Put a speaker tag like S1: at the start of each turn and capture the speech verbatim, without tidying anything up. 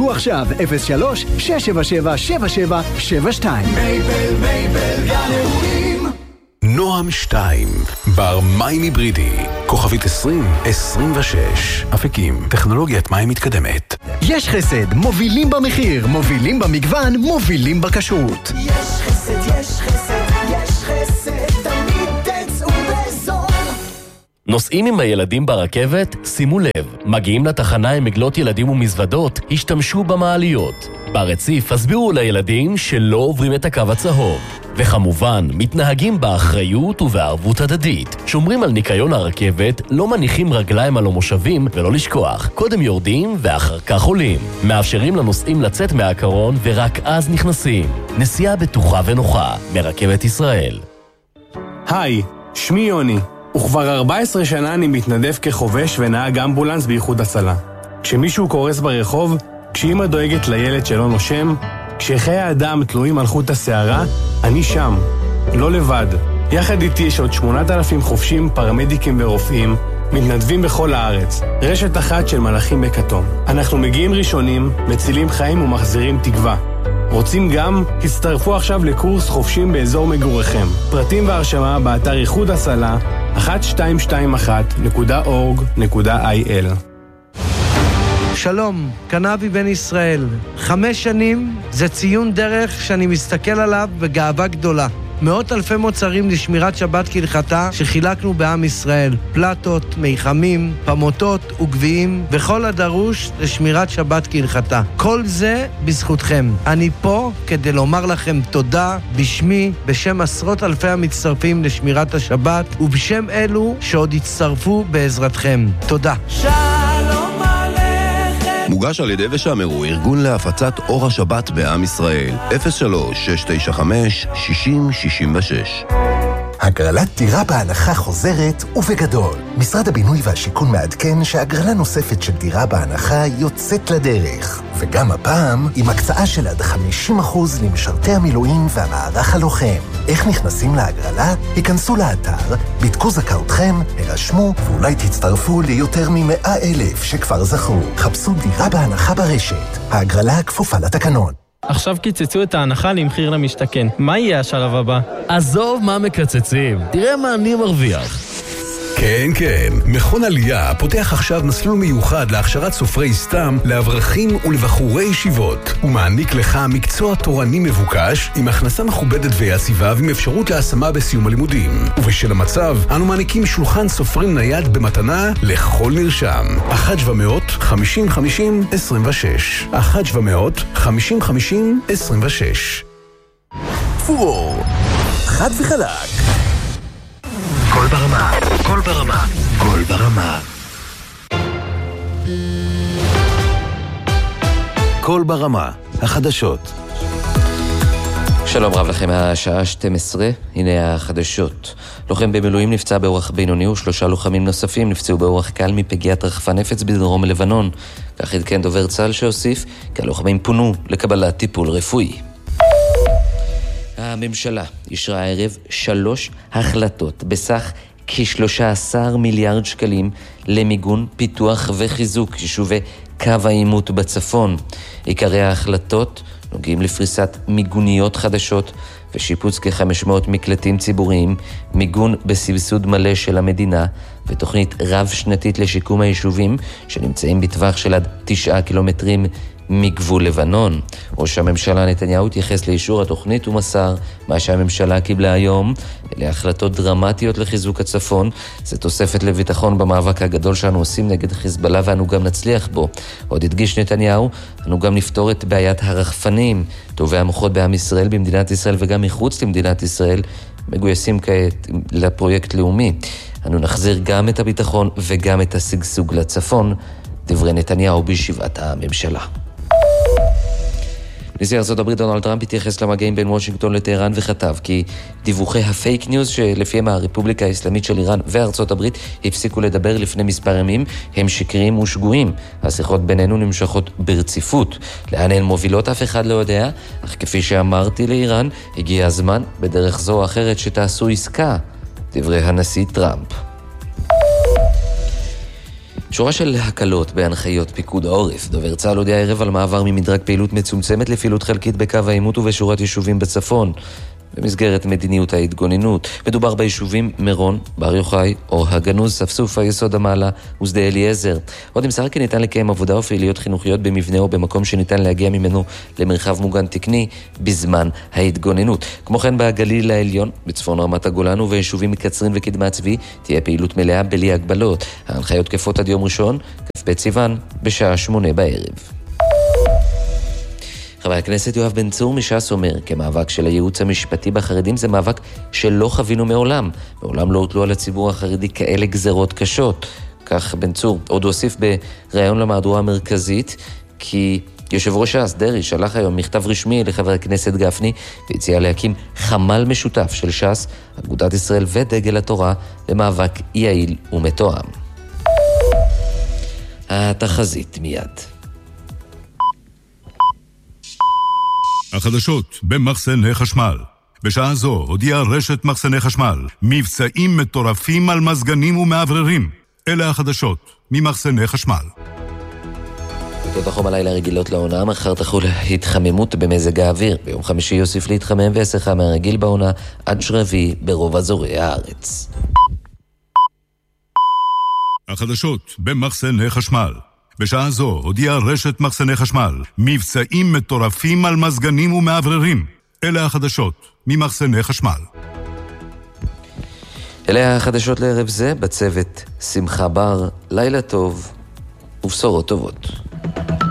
S1: חייגו עכשיו אפס שלוש שש שבע שבע שבע שבע שבע שתיים.
S2: מייבל מייבל גן אירועים.
S3: נועם שתיים, בר מים היברידי, כוכבית עשרים עשרים ושש, אפיקים, טכנולוגיית מים מתקדמת.
S1: יש חסד, מובילים במחיר, מובילים במגוון, מובילים בכשרות.
S2: יש חסד, יש חסד, יש חסד, תמיד תצאו בזול.
S4: נוסעים עם הילדים ברכבת? שימו לב, מגיעים לתחנה עם מגלות ילדים ומזוודות, השתמשו במעליות. ברציף הסבירו לילדים שלא עוברים את הקו הצהוב. וכמובן, מתנהגים באחריות ובערבות הדדית. שומרים על ניקיון הרכבת, לא מניחים רגליים על המושבים ולא לשכוח. קודם יורדים ואחר כך עולים. מאפשרים לנוסעים לצאת מהקרון ורק אז נכנסים. נסיעה בטוחה ונוחה ברכבת ישראל.
S5: היי, שמי יוני. וכבר ארבע עשרה שנה אני מתנדב כחובש ונהג אמבולנס באיחוד הצלה. כשמישהו קורס ברחוב, כשאמא דואגת לילד שלא נושם, כשחיי האדם תלויים על חוט השערה, אני שם, לא לבד. יחד איתי יש עוד שמונת אלפים חובשים, פרמדיקים ורופאים, מתנדבים בכל הארץ. רשת אחת של מלאכים בכתום. אנחנו מגיעים ראשונים, מצילים חיים ומחזירים תקווה. רוצים גם? הצטרפו עכשיו לקורס חובשים באזור מגוריכם. פרטים והרשמה באתר איחוד הצלה אחת שתיים שתיים אחת נקודה אורג נקודה איי אל.
S6: שלום, קנבי בן ישראל. חמש שנים זה ציון דרך שאני מסתכל עליו בגאווה גדולה. מאות אלפי מוצרים לשמירת שבת כהלכתה שחילקנו בעם ישראל. פלטות, מיחמים, פמוטות וגביעים, וכל הדרוש לשמירת שבת כהלכתה. כל זה בזכותכם. אני פה כדי לומר לכם תודה בשמי, בשם עשרות אלפי המצטרפים לשמירת השבת, ובשם אלו שעוד יצטרפו בעזרתכם. תודה.
S2: שלום עליכם.
S7: מוגש על ידי ושמרו, ארגון להפצת אור השבת בעם ישראל. אפס שלוש שש תשע חמש שש אפס שש שש.
S8: הגרלת דירה בהנחה חוזרת ובגדול. משרד הבינוי והשיכון מעדכן שהגרלה נוספת של דירה בהנחה יוצאת לדרך. וגם הפעם עם הקצאה של עד חמישים אחוז למשרתי המילואים והמערך הלוחם. איך נכנסים להגרלה? היכנסו לאתר, בדקו זכאותכם, הרשמו ואולי תצטרפו ליותר ממאה אלף שכבר זכו. חפשו דירה בהנחה ברשת. ההגרלה כפופה לתקנון.
S9: עכשיו קיצצו את ההנחה למחיר למשתכן. מה יהיה השלב הבא?
S4: עזוב מה מקצצים, תראה מה אני מרוויח.
S3: כן, כן. מכון עלייה פותח עכשיו מסלול מיוחד להכשרת סופרי סתם לאברכים ולבחורי ישיבות. הוא מעניק לך מקצוע תורני מבוקש עם הכנסה מכובדת ויציבה ועם אפשרות להשמה בסיום הלימודים. ובשל המצב, אנו מעניקים שולחן סופרים נייד במתנה לכל נרשם. אחת שבע מאות חמישים חמישים עשרים ושש. אחת שבע מאות חמישים חמישים עשרים ושש.
S8: פור, חד וחלק. כל ברמה, כל ברמה, כל ברמה.
S7: כל ברמה, החדשות.
S10: שלום רב לכם, השעה שתים עשרה, הנה החדשות. לוחם במילואים נפצע באורח בינוני ושלושה לוחמים נוספים נפצעו באורח קל מפגיעת רחפן נפץ בדרום לבנון. כך עדכן דובר צה"ל שהוסיף כי הלוחמים פונו לקבלת טיפול רפואי. הממשלה אישרה הערב שלוש החלטות בסך כ-שלושה עשר מיליארד שקלים למיגון, פיתוח וחיזוק יישובי קו העימות בצפון. עיקרי ההחלטות נוגעים לפריסת מיגוניות חדשות ושיפוץ כ-חמש מאות מקלטים ציבוריים, מיגון בסבסוד מלא של המדינה ותוכנית רב שנתית לשיקום היישובים שנמצאים בטווח של עד תשעה קילומטרים מגבול לבנון. ראש הממשלה נתניהו התייחס לאישור התוכנית ומסר מה שהממשלה קיבלה היום. אלה החלטות דרמטיות לחיזוק הצפון. זה תוספת לביטחון במאבק הגדול שאנו עושים נגד חיזבאללה ואנו גם נצליח בו. עוד הדגיש נתניהו, אנו גם נפתור את בעיית הרחפנים. טובי המוחות בעם ישראל, במדינת ישראל וגם מחוץ למדינת ישראל מגויסים כעת לפרויקט לאומי. אנו נחזיר גם את הביטחון וגם את השגשוג לצפון. דברי נתניהו בישיבת הממשלה. נשיא ארצות הברית דונלד טראמפ התייחס למגעים בין וושינגטון לטהרן וכתב כי דיווחי הפייק ניוז שלפיהם הרפובליקה האסלאמית של איראן וארצות הברית הפסיקו לדבר לפני מספר ימים הם שקריים ושגויים. השיחות בינינו נמשכות ברציפות. לאן הן מובילות אף אחד לא יודע, אך כפי שאמרתי לאיראן, הגיע הזמן בדרך זו או אחרת שתעשו עסקה. דברי הנשיא טראמפ. שורה של הקלות בהנחיות פיקוד העורף. דובר צה"ל הודיע הערב על מעבר ממדרג פעילות מצומצמת לפעילות חלקית בקו העימות ובשורת יישובים בצפון. במסגרת מדיניות ההתגוננות. מדובר ביישובים מירון, בר יוחאי, אור הגנוז, ספסופה, יסוד המעלה ושדה אליעזר. עוד נמסר כי ניתן לקיים עבודה ופעילויות חינוכיות במבנה או במקום שניתן להגיע ממנו למרחב מוגן תקני בזמן ההתגוננות. כמו כן בגליל העליון, בצפון רמת הגולן וביישובים מקצרין וקדמה צבי, תהיה פעילות מלאה בלי הגבלות. ההנחיות תקפות עד יום ראשון, כ"ב סיוון, בשעה שמונה בערב. חבר הכנסת יואב בן צור מש"ס אומר, כמאבק של הייעוץ המשפטי בחרדים זה מאבק שלא חווינו מעולם. מעולם לא הוטלו על הציבור החרדי כאלה גזרות קשות. כך בן צור עוד הוסיף בראיון למהדורה המרכזית, כי יושב ראש ש"ס דרעי שלח היום מכתב רשמי לחבר הכנסת גפני, והציע להקים חמ"ל משותף של ש"ס, אגודת ישראל ודגל התורה, למאבק יעיל ומתואם. התחזית מיד.
S11: החדשות במחסני חשמל. בשעה זו הודיעה רשת מחסני חשמל מבצעים מטורפים על מזגנים ומעבררים. אלה החדשות ממחסני חשמל.
S10: תודה חום הלילה רגילות לעונה, מחר תחול התחממות במזג האוויר. ביום חמישי יוסיף להתחמם ויסחה מהרגיל בעונה עד שרבי ברוב אזורי הארץ.
S11: החדשות במחסני חשמל. בשעה זו הודיעה רשת מחסני חשמל מבצעים מטורפים על מזגנים ומעבררים. אלה החדשות ממחסני חשמל.
S10: אלה החדשות לערב זה, בצוות שמחה בר, לילה טוב ובשורות טובות.